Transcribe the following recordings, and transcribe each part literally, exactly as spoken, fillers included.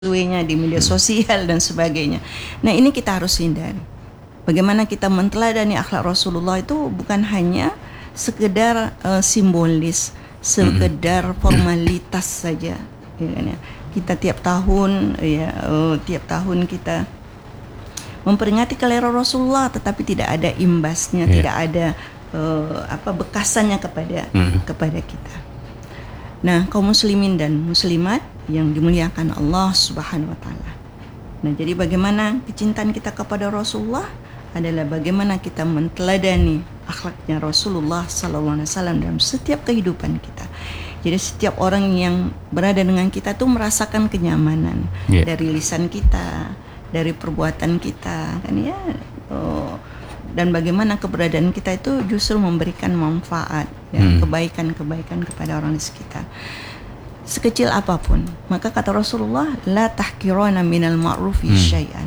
nya di media sosial dan sebagainya. Nah, ini kita harus hindari. Bagaimana kita menteladani akhlak Rasulullah itu bukan hanya sekedar uh, simbolis, sekedar formalitas saja, ya kan ya. Kita tiap tahun ya uh, tiap tahun kita memperingati kelahiran Rasulullah, tetapi tidak ada imbasnya, yeah. tidak ada uh, apa bekasannya kepada mm. kepada kita. Nah, kaum muslimin dan muslimat yang dimuliakan Allah Subhanahu wa taala. Nah, jadi bagaimana kecintaan kita kepada Rasulullah adalah bagaimana kita menteladani akhlaknya Rasulullah sallallahu alaihi wasallam dalam setiap kehidupan kita. Jadi setiap orang yang berada dengan kita tuh merasakan kenyamanan, yeah. dari lisan kita, dari perbuatan kita, kan ya. Oh, dan bagaimana keberadaan kita itu justru memberikan manfaat, ya, hmm. kebaikan-kebaikan kepada orang di sekitar. Sekecil apapun, maka kata Rasulullah, la tahkirana minal ma'rufi hmm. syai'an.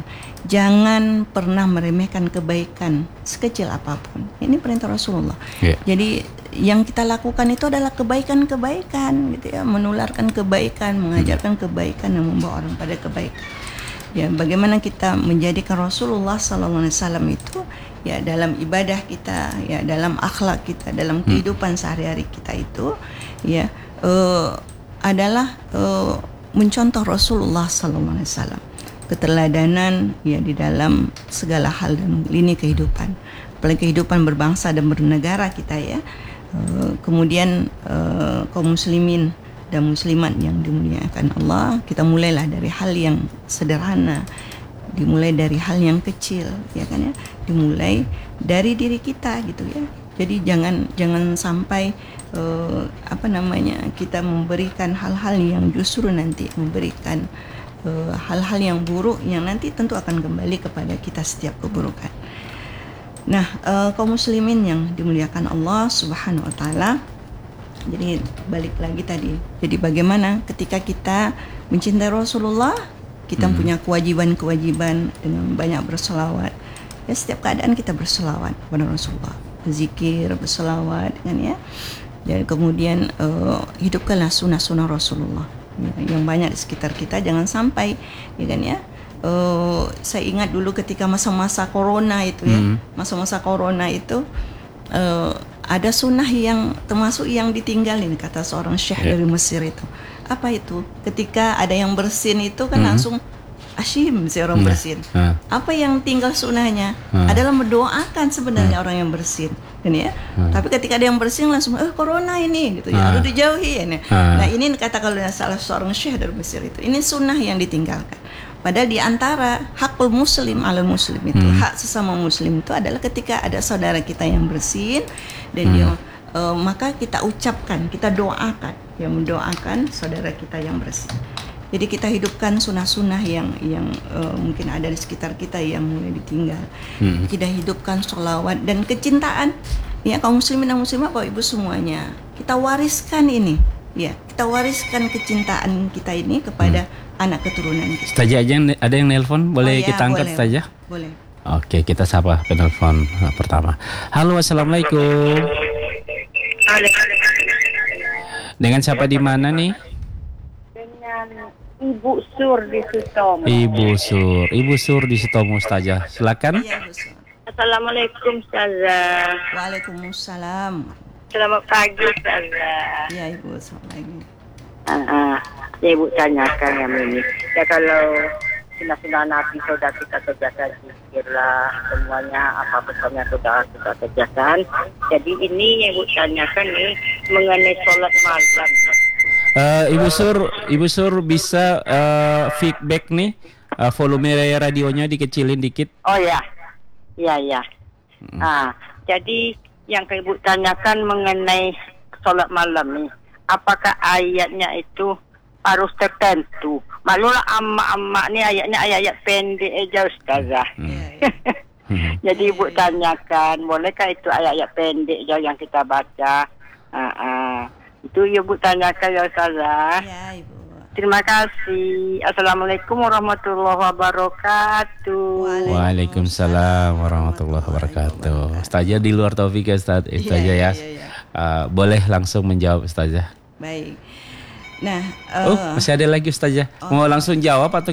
Jangan pernah meremehkan kebaikan sekecil apapun. Ini perintah Rasulullah. Yeah. Jadi yang kita lakukan itu adalah kebaikan-kebaikan, gitu ya, menularkan kebaikan, mengajarkan kebaikan dan membawa orang pada kebaikan. Ya, bagaimana kita menjadikan Rasulullah sallallahu alaihi wasallam itu ya dalam ibadah kita, ya dalam akhlak kita, dalam kehidupan sehari-hari kita itu ya uh, adalah uh, mencontoh Rasulullah sallallahu alaihi wasallam. Keteladanan ya di dalam segala hal dan lini kehidupan, apalagi kehidupan berbangsa dan bernegara kita ya. Uh, kemudian uh, kaum muslimin dan muslimat yang dimuliakan Allah, kita mulailah dari hal yang sederhana, dimulai dari hal yang kecil, ya kan ya, dimulai dari diri kita gitu ya. Jadi jangan jangan sampai uh, apa namanya kita memberikan hal-hal yang justru nanti memberikan uh, hal-hal yang buruk yang nanti tentu akan kembali kepada kita setiap keburukan. Nah, uh, kaum muslimin yang dimuliakan Allah Subhanahu wa taala. Jadi balik lagi tadi. Jadi bagaimana ketika kita mencintai Rasulullah, kita hmm. punya kewajiban-kewajiban dengan banyak berselawat. Ya, setiap keadaan kita berselawat kepada Rasulullah, berzikir, berselawat, kan ya. Dan kemudian uh, hidupkanlah sunnah-sunnah Rasulullah ya, yang banyak di sekitar kita. Jangan sampai, ya kan ya. Uh, saya ingat dulu ketika masa-masa corona itu ya, hmm. masa-masa corona itu. Uh, ada sunnah yang termasuk yang ditinggalin, kata seorang syekh yeah. dari Mesir itu. Apa itu? Ketika ada yang bersin itu kan mm-hmm. langsung asyim si orang mm-hmm. bersin. Uh. Apa yang tinggal sunnahnya uh. adalah mendoakan sebenarnya uh. orang yang bersin, kan ya. Uh. Tapi ketika ada yang bersin langsung, eh corona ini, gitu ya, uh. harus dijauhi. Ya. Uh. Nah ini kata kalau salah seorang syekh dari Mesir itu, ini sunnah yang ditinggalkan. Padahal di antara hakul muslim ala muslim itu, hmm. hak sesama muslim itu adalah ketika ada saudara kita yang bersin dan hmm. dia uh, maka kita ucapkan, kita doakan, ya mendoakan saudara kita yang bersin. Jadi kita hidupkan sunnah-sunnah yang yang uh, mungkin ada di sekitar kita yang mulai ditinggal. Hmm. Kita hidupkan sholawat dan kecintaan. Ya kaum muslimin dan muslimat, Bapak Ibu semuanya, kita wariskan ini. Ya, kita wariskan kecintaan kita ini kepada hmm. anak keturunan kita. Ustazah aja ada yang nelpon, boleh oh, ya, kita angkat saja? Boleh. Oke, kita sapa penelpon pertama. Halo, assalamualaikum. Dengan siapa di mana nih? Dengan Ibu Sur di Sutomo. Ibu Sur, Ibu Sur di Sutomo, Ustazah. Silakan. Iya, Bu Sur. Assalamualaikum, Ustazah. Waalaikumsalam. Selamat pagi, Ustazah. Iya, Ibu, selamat pagi. Uh, ya, Ibu tanyakan yang ini. Ya kalau sunnah-sunnah Nabi sudah kita kerjakan, zikirlah semuanya, apa pesannya sudah kita kerjakan. Jadi ini yang Ibu tanyakan nih mengenai sholat malam. Uh, Ibu Sur, Ibu Sur bisa uh, feedback nih, uh, volume radionya dikecilin dikit. Oh ya, ya ya. Hmm. Nah, jadi yang Ibu tanyakan mengenai sholat malam nih, apakah ayatnya itu harus tertentu? Maklumlah amma-amma nih ayatnya ayat-ayat pendek aja, Ustazah. Hmm. Jadi Ibu tanyakan, bolehkah itu ayat-ayat pendek aja yang kita baca? Uh, uh. Itu Ibu tanyakan ya, Ustazah. Ya, Ibu. Terima kasih. Assalamualaikum warahmatullahi wabarakatuh. Waalaikumsalam warahmatullahi wabarakatuh. Ustazah di luar taufik ya, Ustaz. Ustazah ya. ya. ya, ya. Uh, boleh langsung menjawab, Ustazah. Baik. Nah, Oh, eh, masih ada lagi Ustazah. Mau langsung jawab atau